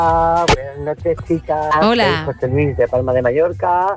Buenas noches, chicas. Hola. Soy José Luis de Palma de Mallorca.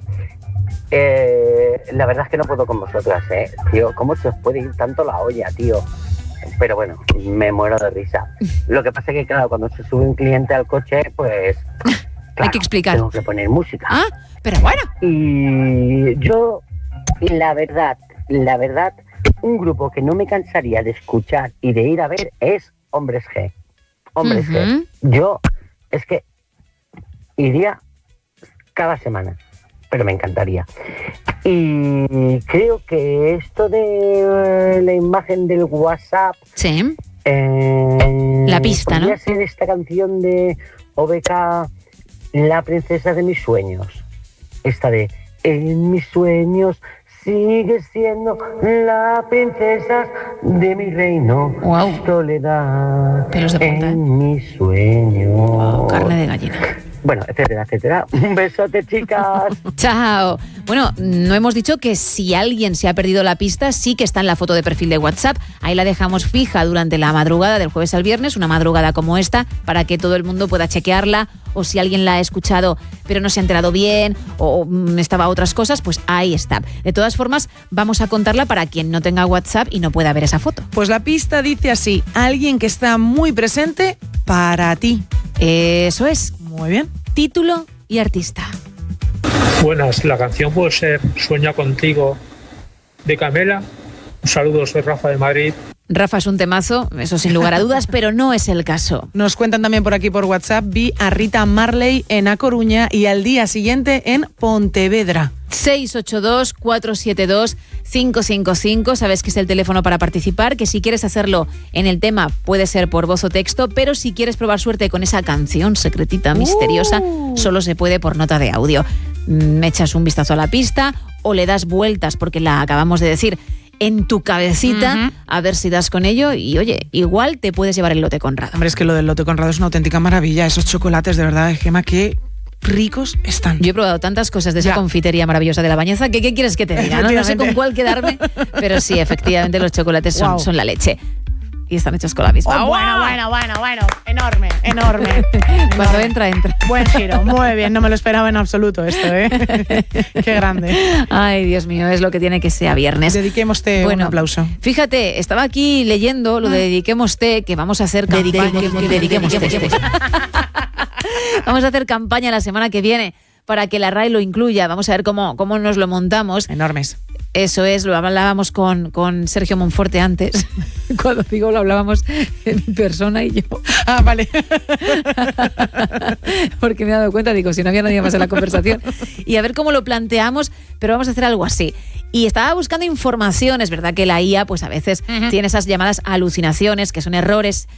La verdad es que no puedo con vosotras, tío. ¿Cómo se os puede ir tanto la olla, tío? Pero bueno, me muero de risa. Lo que pasa es que, claro, cuando se sube un cliente al coche, pues... Claro, hay que explicar. Tengo que poner música. Ah, pero bueno. Y yo, la verdad, un grupo que no me cansaría de escuchar y de ir a ver es Hombres G. Hombres G. Yo, es que iría cada semana, pero me encantaría. Y creo que esto de la imagen del WhatsApp... Sí. La pista, ¿no? Podría ser esta canción de OBK, La princesa de mis sueños. Esta de en mis sueños sigues siendo la princesa de mi reino. Wow. Soledad. Pelos de punta, en mis sueños. Wow, carne de gallina. Bueno, etcétera, etcétera. Un besote, chicas. Chao. Bueno, no hemos dicho que si alguien se ha perdido la pista, sí que está en la foto de perfil de WhatsApp. Ahí la dejamos fija durante la madrugada del jueves al viernes, una madrugada como esta, para que todo el mundo pueda chequearla, o si alguien la ha escuchado pero no se ha enterado bien o estaba a otras cosas, pues ahí está. De todas formas, vamos a contarla para quien no tenga WhatsApp y no pueda ver esa foto. Pues la pista dice así: alguien que está muy presente para ti. Eso es. Muy bien. Título y artista. Buenas, la canción puede ser Sueña contigo de Camela. Un saludo, soy Rafa de Madrid. Rafa, es un temazo, eso sin lugar a dudas, pero no es el caso. Nos cuentan también por aquí por WhatsApp, vi a Rita Marley en A Coruña y al día siguiente en Pontevedra. 682-472-555, sabes que es el teléfono para participar, que si quieres hacerlo en el tema puede ser por voz o texto, pero si quieres probar suerte con esa canción secretita, misteriosa, solo se puede por nota de audio. Me echas un vistazo a la pista o le das vueltas, porque la acabamos de decir, en tu cabecita, a ver si das con ello y oye, igual te puedes llevar el lote Conrado. Hombre, es que lo del lote Conrado es una auténtica maravilla, esos chocolates de verdad, Gemma, que ricos están. Yo he probado tantas cosas de esa confitería maravillosa de La Bañeza que ¿qué quieres que te diga? No sé con cuál quedarme, pero sí, efectivamente los chocolates son la leche. Y están hechos con la misma. Oh, bueno. Enorme. Cuando entra. Buen giro, muy bien. No me lo esperaba en absoluto esto, ¿eh? Qué grande. Ay, Dios mío, es lo que tiene que ser viernes. Dediquémoste un aplauso. Fíjate, estaba aquí leyendo lo de Dediquémoste, que vamos a hacer campaña. Dediquémoste. Vamos a hacer campaña la semana que viene para que la RAE lo incluya. Vamos a ver cómo nos lo montamos. Enormes. Eso es, lo hablábamos con Sergio Monforte antes. Cuando digo lo hablábamos en persona y yo. Ah, vale. Porque me he dado cuenta, digo, si no había nadie más en la conversación. Y a ver cómo lo planteamos, pero vamos a hacer algo así. Y estaba buscando información, es verdad que la IA pues a veces tiene esas llamadas alucinaciones, que son errores